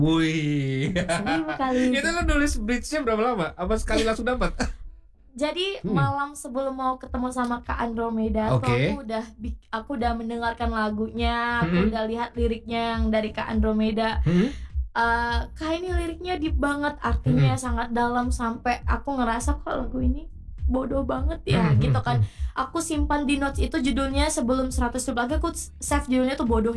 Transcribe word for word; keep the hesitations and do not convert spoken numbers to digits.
Wih. Seribu kali. Itu lo nulis bridge-nya berapa lama? Apa sekali langsung dapat? Jadi Hmm. malam sebelum mau ketemu sama Kak Andromeda Oke. tuh aku udah bik- aku udah mendengarkan lagunya, aku Hmm. udah lihat liriknya yang dari Kak Andromeda. Hmm? Eh, Kak ini liriknya deep banget, artinya Hmm. sangat dalam sampai aku ngerasa kok lagu ini bodoh banget ya Hmm, gitu hmm, kan. hmm. Aku simpan di notes itu judulnya sebelum seratus ribu lagi aku save judulnya tuh bodoh.